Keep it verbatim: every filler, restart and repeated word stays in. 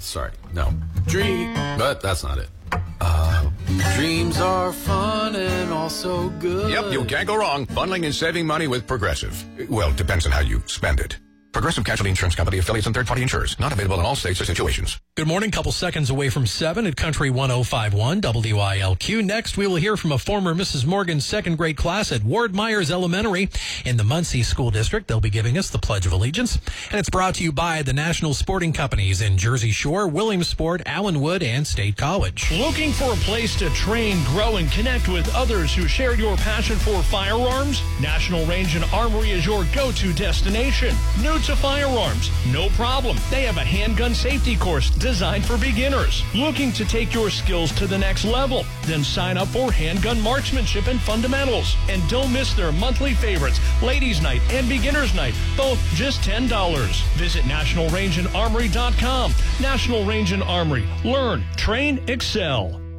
sorry. No. Dream, but that's not it. Uh, dreams are fun and also good. Yep, you can't go wrong. Bundling and saving money with Progressive. Well, depends on how you spend it. Progressive Casualty Insurance Company, affiliates, and third-party insurers. Not available in all states or situations. Good morning. Couple seconds away from seven at Country one oh five point one W I L Q. Next, we will hear from a former Missus Morgan's second grade class at Ward Myers Elementary in the Muncie School District. They'll be giving us the Pledge of Allegiance. And it's brought to you by the National Sporting Companies in Jersey Shore, Williamsport, Allenwood, and State College. Looking for a place to train, grow, and connect with others who share your passion for firearms? National Range and Armory is your go-to destination. New to firearms? No problem. They have a handgun safety course designed for beginners. Looking to take your skills to the next level? Then sign up for handgun marksmanship and fundamentals. And don't miss their monthly favorites, Ladies Night and Beginners Night, both just ten dollars. Visit national range and armory dot com. National Range and Armory. Learn, train, excel.